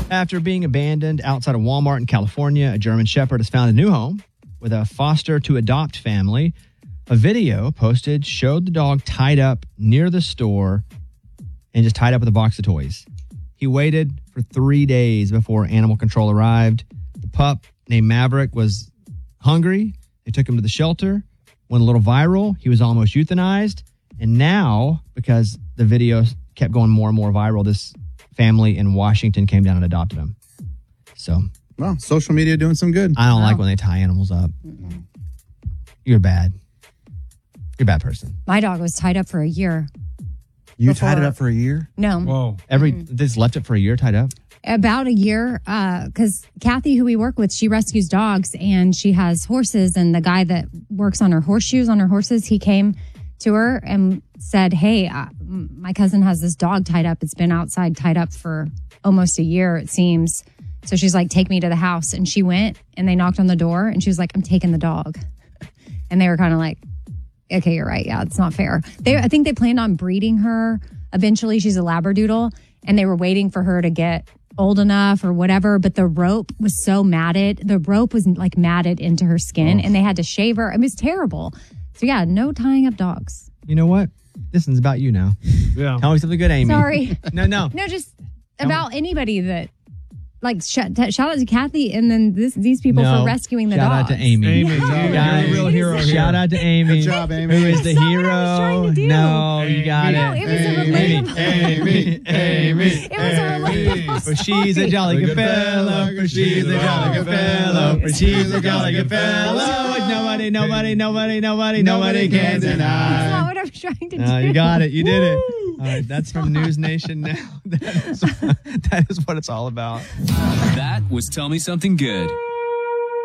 After being abandoned outside of Walmart in California, a German Shepherd has found a new home with a foster to adopt family. A video posted showed the dog tied up near the store and just tied up with a box of toys. He waited for 3 days before animal control arrived. The pup named Maverick was hungry. They took him to the shelter. Went a little viral. He was almost euthanized. And now, because the video kept going more and more viral, this family in Washington came down and adopted him. So, well, social media doing some good. I don't like when they tie animals up. You're bad. You're a bad person. My dog was tied up for a year. You tied it up for a year? No. Whoa. They just left it for a year tied up? About a year, because Kathy, who we work with, she rescues dogs and she has horses. And the guy that works on her horseshoes on her horses, he came to her and said, hey, my cousin has this dog tied up. It's been outside tied up for almost a year, it seems. So she's like, take me to the house. And she went and they knocked on the door and she was like, I'm taking the dog. And they were kind of like, okay, you're right. Yeah, it's not fair. I think they planned on breeding her. Eventually, she's a Labradoodle and they were waiting for her to get old enough or whatever. But the rope was so matted. The rope was like matted into her skin and they had to shave her. It was terrible. So yeah, no tying up dogs. You know what? This one's about you now. Yeah. Tell me something good, Amy. Sorry. No. No, just about anybody that, like, shout out to Kathy and then these people for rescuing the dogs. Shout out to Amy. You're a real hero here. Shout out to Amy. Good job, Amy. Who is the hero? What I was trying to do. No, you got No, it. it was a relatable. Amy. It was a relatable. For she's a jolly good fellow. For she's a jolly good fellow. For she's a jolly good fellow. Nobody can deny. That's not what I was trying to do. You got it. You did it. All right, that's from News Nation now. That is what it's all about. That was Tell Me Something Good.